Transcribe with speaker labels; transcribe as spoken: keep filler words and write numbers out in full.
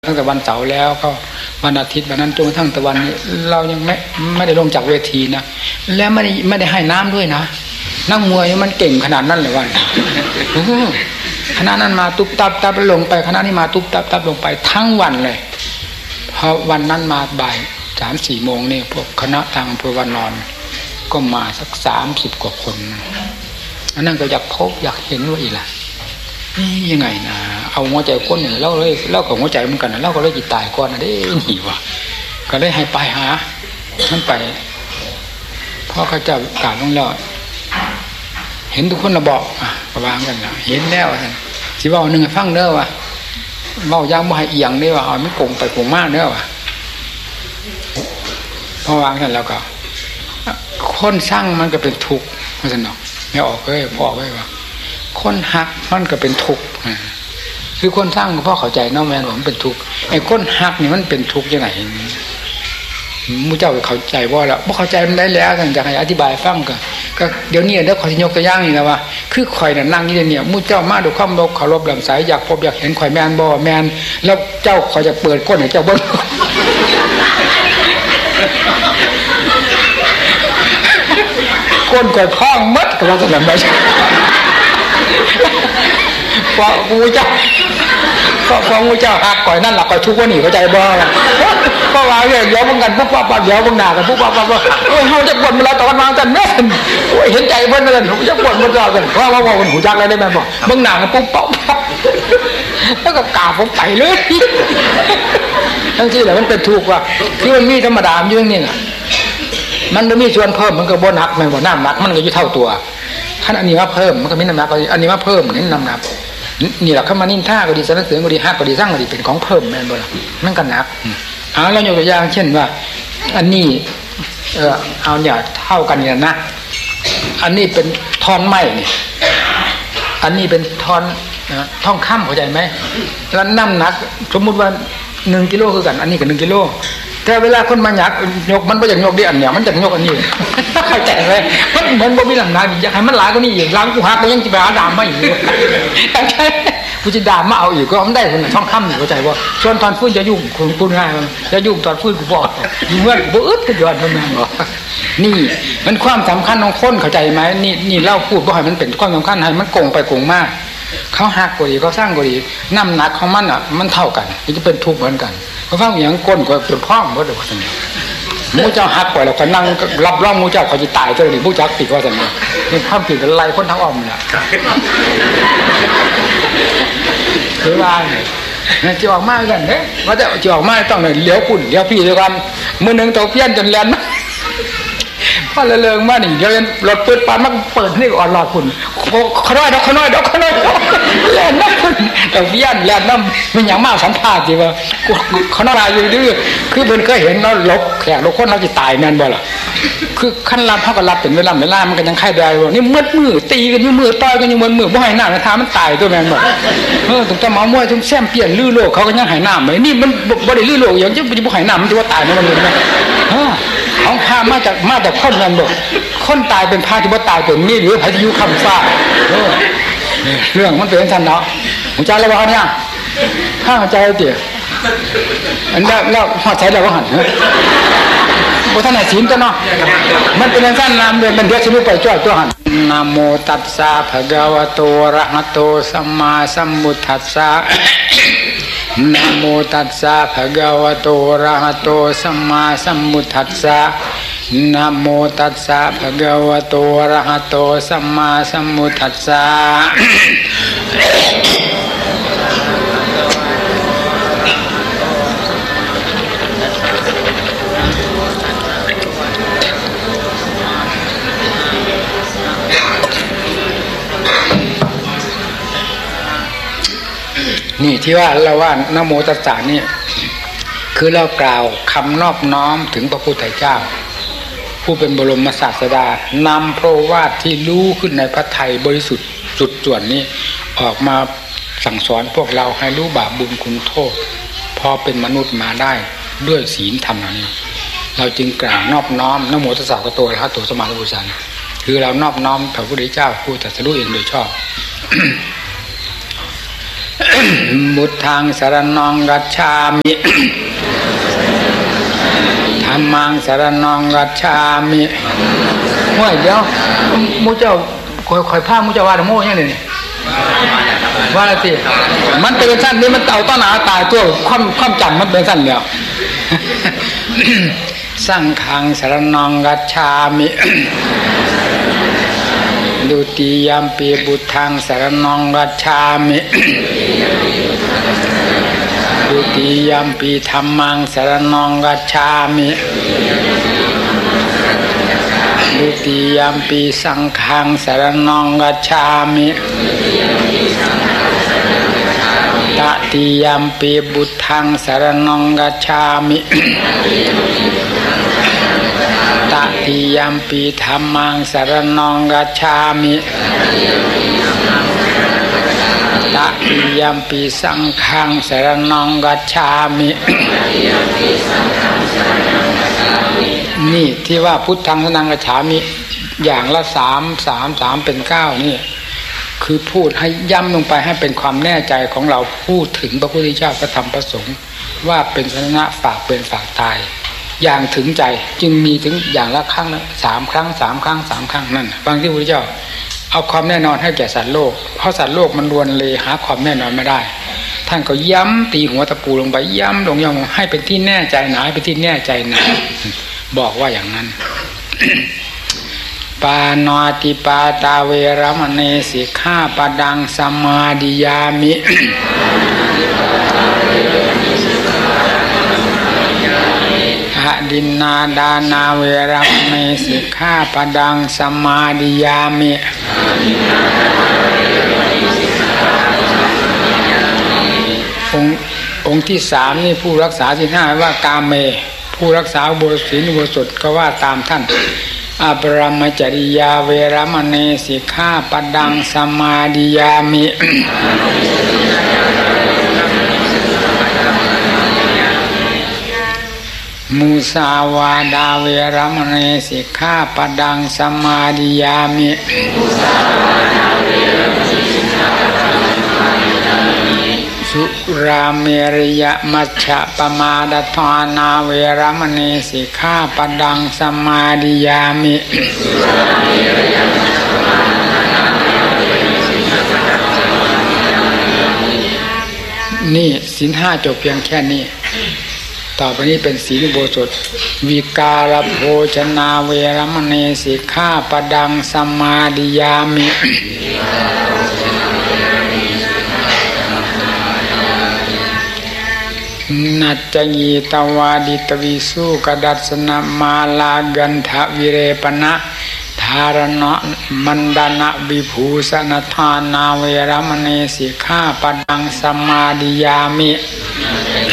Speaker 1: ตั้งแต่วันเสาร์แล้วก็วันอาทิตย์วันนั้นจนกระทั่งตะวันนี้เรายังไม่ไม่ได้ลงจากเวทีนะและไม่ได้ไม่ได้ให้น้ำด้วยนะนักมวยมันเก่งขนาดนั้นเลยวันคณะนั้นมาตุ๊บตับตับลงไปคณะนี้มาตุ๊บตับตับลงไปทั้งวันเลยพอวันนั้นมาบ่ายสามสี่โมงนี่พวกคณะทางอำเภอวานอนก็มาสักสามสิบกว่าคนอันนั้นก็อยากพบอยากเห็นว่าอีกล่ะนี่ยังไงนะเอาหัวใจคนเนี่ยเล่าเลยเล่ากับหัวใจเหมือนกันนะเล่าก็เลยจิตตายก่อนนะเด้หนีวะก็เลยให้ไปหาท่านไปพ่อข้าเจ้ากราบลงแล้วเห็นทุกคนระบอกอ่ะประวางกันแล้วเห็นแล้วท่านสิว่าหนึ่งฟังเด้อวะเมาย่างบ่ให้เอียงเด้อวะเอาไม่โกงไปโกงมากเด้อวะพอวางกันแล้วก็คนสร้างมันก็เป็นทุกข์เพราะฉะนั้นไม่ออกเลยพอไว้ว่าคนหักมันก็เป็นทุกข์คือคนสร้างก็เพราะเข้าใจน้องแม่ว่ามันเป็นทุกข์ไอ้คนหักนี่มันเป็นทุกข์ยังไงมูเจ้าเข้าใจว่าแล้วบ่เข้าใจมันได้แล้วท่านจะให้อธิบายฟังก็ก็เดี๋ยวนี้เด้อขอสิยกตัวอย่างนี่นะว่าคือข่อยน่ะนั่งอยู่เนี่ยมูเจ้ามาด้วยความเคารพลำสายอยากพบอยากเห็นข่อยแม่นบ่แม่นแล้วเจ้าข่อยจะเปิดก้นให้เจ้าเบิ่งก้นข่อยพองหมดก็ว่าซั่นบ่ใช่พอมูเจ้าก็พอมูเจ้าหักก่อยนั่นล่ะก่อยทุกวันนี้เข้าใจบ่ล่ะเพราะว่าเดี๋ยวเบิ่งกันปุ๊บปั๊บเดี๋ยวเบิ่งหน้ากันปุ๊บปั๊บปั๊บโอ้ยเฮาจะบ่นมาแล้วตอนวางกันแม่นโอ้ยเห็นใจเพิ่นนั่นผมจะบ่นบ่รอกันเพราะว่าว่าหูจักอะไรได้แม่นบ่เบิ่งหน้ากันปุ๊บปั๊บแล้วก็กราบผมไปเลยทั้งที่แหละมันเป็นทุกข์ว่าคือมันมีธรรมดาอยู่อย่างนี้น่ะมันบ่มีส่วนเพิ่มมันก็บ่หนักแม่นบ่น้ำหนักมันก็อยู่เท่าตัวท่านอันนี้ว่าเพิ่มมันก็มีน้ำหนักอันนี้ว่าเพิ่มนี่น้ำหนักนี่แหละเข้ามานินท่าก็ดีสรรเสริญก็ดีฮักก็ดีสร้างก็ดีเป็นของเพิ่มแม่นบ่ล่ะมันก็หนักเอาเรายกตัวอย่างเช่นว่าอันนี้เออเอาเนี่ยเท่ากันเนี่ยนะอันนี้เป็นท่อนไม้นี่อันนี้เป็นท่อนทองคำเข้าใจไหมแล้วน้ำหนักสมมุติว่าหนึ่งกิโลคือกันอันนี้ก็หนึ่งกิโลแต่เวลาคนมาหยักยกมันบ่อยากยกดิอันเนี่ยมันจะยกอันนี้เข้าใจไหมมันเหมือนบ่มีหลังนาอยากให้มันหลายกว่านี้อีกหลังกูหักก็ยังจะไปหาดามมาอีกกูจะดามมาเอาอีกก็ไม่ได้คนท่องคำอยู่เข้าใจว่าส่วนตอนฟื้นจะยุ่งคุณคุณง่ายมันจะยุ่งตอนฟื้นกูบอกอยู่เมื่อกูอึดก็ย้อนมันมาบอกนี่มันความสำคัญของคนเข้าใจไหมนี่นี่เล่าพูดว่าให้มันเป็นความสำคัญให้มันโกงไปโกงมากเขาหักกว่าดีเขาสร้างกว่าดีน้ำหนักของมันอ่ะมันเท่ากันมันจะเป็นทุกข์เหมือนกันเขาฟังอย่างก้นก็เป็นพ่องว่าเดี๋ยวเขาจะมูเจ้าหักไปแล้วเขานั่งรับร่องมูเจ้าเขาจะตายตัวนี้มูจักติดว่าจะเนี่ยเป็นความผิดอะไรคนทั้งอ้อมเนี่ยคือว่าเนี่ยจะออกมากันเด้ว่าจะจะออกมาต้องเนี่ยเลี้ยวปุ่นเลี้ยวพี่ด้วยกันมือหนึ่งตัวเพี้ยนจนแลนนะพอเลิงมาหนิเดี๋ยวรถเปิดปานมันเปิดนี่อ่อนหลอดฝุ่นขน้อยดอกขน้อยดอกขน้อยแล่นน้ำฝุ่นแต่เบี้ยนแล่นน้ำมันอย่างมากสัมภาษณ์จีว่าขน้อยอยู่ดื้อคือเพิ่นเคยเห็นเราลบแขกเราคนเราจะตายแม่นบ่ล่ะคือขั้นรับเท่ากับรับเป็นเวลาเวลามันก็ยังไข้ได้ว่านี่มืดมือตีกันอยู่มือต่อยกันอยู่มือมือบ่ให้หน้าในทางมันตายตัวแม่นบ่เออตั้งแต่หมอมวยทุ่งแซมเปลี่ยนลื้อโลกเขาก็ยังให้หน้าไหมนี่มันบ่ได้ลื้อโลกอย่างจะบ่ให้หน้ามันจะว่าตายมันเลยนะฮะของพามาจากมาจากคนนั่นบอกคนตายเป็นพาที่ว่าตายเป็นนี่หรือพายุคำฟ้าเรื่องมันเป็นทันเนาะหัวใจระวังเนี่ยข้าหัวใจเตี๋ยอันแล้วแล้วหัวใจเราก็หันพระท่านไหนศีลตัวเนาะมันเป็นสั้นนามเดือนเป็นเดือนชิลุไปจ่อยตัวหันนะโมตัสสะภะคะวะโตอะระหะโตสัมมาสัมพุทธัสสะนะโมตัสสะภะคะวะโตอะระหะโตสัมมาสัมพุทธัสสะนะโมตัสสะภะคะวะโตอะระหะโตสัมมาสัมพุทธัสสะนี่ที่ว่าเราว่านะโมตัสสะนี่คือเรากล่าวคำนอบน้อมถึงพระพุทธเจ้าผู้เป็นบรมศาสดานำพระวาทที่รู้ขึ้นในพระทัยบริสุทธิ์สุดส่วนนี้ออกมาสั่งสอนพวกเราให้รู้บาปบุญคุณโทษพอเป็นมนุษย์มาได้ด้วยศีลธรรมนี้เราจึงกล่าวนอบน้อมนะโมตัสสะภะคะวะโตอะระหะโตสัมมาสัมพุทธัสสะคือเรานอบน้อมพระพุทธเจ้าผู้ตรัสรู้เองโดยชอบบุตทังสรณังกัจฉามิธัมมังสรณังกัจฉามิว่าเดี๋ยวมูเจ้าคอยๆพามูเจ้าว่าโม่ยังไงนี่ว่าอะไรสิมันเป็นสั้นนี่มันเต่าต้นหนาตายตัวความความจำมันเป็นสั้นเดียวสังฆังสรณังกัจฉามิดุติยัมปีบุตทังสรณังกัจฉามิดุติยัมปีธัมมังสรณังกัจฉามิดุติยัมปีสังฆังสรณังกัจฉามิตติยัมปีบุตทังสรณังกัจฉามิตติยัมปีธัมมังสรณังกัจฉามิตติยัมปีสังฆังสรณังกัจฉามินี่ที่ว่าพุทธังสรณังกัจฉามิอย่างละสามสามสามเป็นเก้านี่คือพูดให้ย้ำลงไปให้เป็นความแน่ใจของเราพูดถึงพระพุทธเจ้าพระธรรมพระสงฆ์ว่าเป็นสนะฝากเป็นฝากตายอย่างถึงใจจึงมีถึงอย่างละครั้งละสามครั้งสามครั้งสามครั้งนั่นบางที่พระพุทธเจ้าเอาความแน่นอนให้แก่สัตว์โลกเพราะสัตว์โลกมันรวนเลหาความแน่นอนไม่ได้ท่านก็ย้ำตีหัวตะปูลงไปย้ำลงย้ำให้เป็นที่แน่ใจหนาเป็นที่แน่ใจหนาบอกว่าอย่างนั้น ปานอติปาตาเวรมณีสิกขาปดังสมาดิยามิอะดินนาดานาเวรมณีสิกขาปดังสมาดิยามิองค์องค์ที่สามนี่ผู้รักษาศีลห้าว่ากาเมผู้รักษาอุโบสถศีลอุโบสถก็ว่าตามท่านอปรมจริยาเวรมณีสิกขาปดังสมาดิยามิมุสาวาดาเวรมณีสิกขาปดังสมาดิยามิสุราเมริยมัชฌะปมาดทานาเวรมณีสิกขาปดังสมาดิยามินี่ศีลห้าจบเพียงแค่นี้ต่อไปนี้เป็นศีลอุโบสถวิการโภชนาเวรมณีสิกขาปดังสมาดิยามินัจจยีตวาดิตวิสุกดัสนามาลากันทะวิเรปนะธารณะมันดานะวิภูสนทานาเวรมณีสิกขาปดังสมาดิยามิ